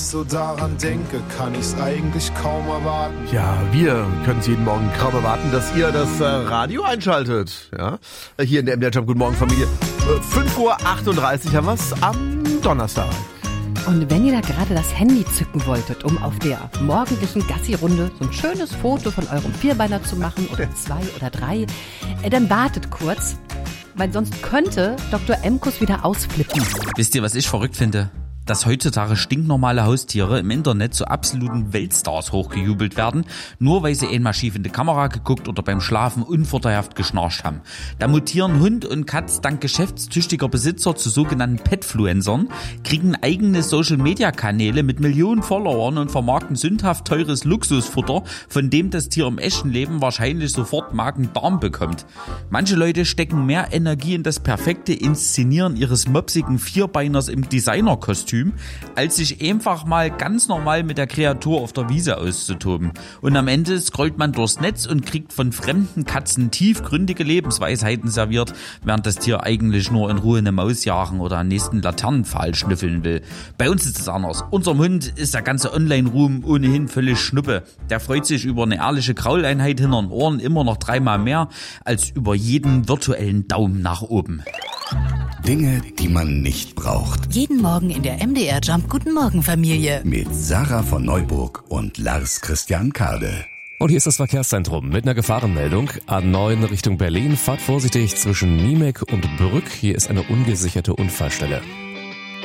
so daran denke, kann ich's eigentlich kaum erwarten. Ja, wir können es jeden Morgen kaum erwarten, dass ihr das Radio einschaltet. Ja? Hier in der MDR Jump. Guten Morgen, Familie. 5:38 Uhr haben wir es am Donnerstag. Und wenn ihr da gerade das Handy zücken wolltet, um auf der morgendlichen Gassi-Runde so ein schönes Foto von eurem Vierbeiner zu machen oder 2 oder 3, dann wartet kurz, weil sonst könnte Dr. Emkus wieder ausflippen. Wisst ihr, was ich verrückt finde? Dass heutzutage stinknormale Haustiere im Internet zu absoluten Weltstars hochgejubelt werden, nur weil sie einmal schief in die Kamera geguckt oder beim Schlafen unvorteilhaft geschnarcht haben. Da mutieren Hund und Katz dank geschäftstüchtiger Besitzer zu sogenannten Petfluencern, kriegen eigene Social-Media-Kanäle mit Millionen Followern und vermarkten sündhaft teures Luxusfutter, von dem das Tier im echten Leben wahrscheinlich sofort Magen-Darm bekommt. Manche Leute stecken mehr Energie in das perfekte Inszenieren ihres mopsigen Vierbeiners im Designerkostüm, als sich einfach mal ganz normal mit der Kreatur auf der Wiese auszutoben. Und am Ende scrollt man durchs Netz und kriegt von fremden Katzen tiefgründige Lebensweisheiten serviert, während das Tier eigentlich nur in Ruhe eine Maus jagen oder am nächsten Laternenpfahl schnüffeln will. Bei uns ist es anders. Unserem Hund ist der ganze Online-Ruhm ohnehin völlig Schnuppe. Der freut sich über eine ehrliche Krauleinheit hinter den Ohren immer noch 3-mal mehr als über jeden virtuellen Daumen nach oben. Dinge, die man nicht braucht. Jeden Morgen in der MDR Jump. Guten Morgen, Familie. Mit Sarah von Neuburg und Lars Christian Kade. Und hier ist das Verkehrszentrum mit einer Gefahrenmeldung. A9 Richtung Berlin. Fahrt vorsichtig zwischen Niemek und Brück. Hier ist eine ungesicherte Unfallstelle.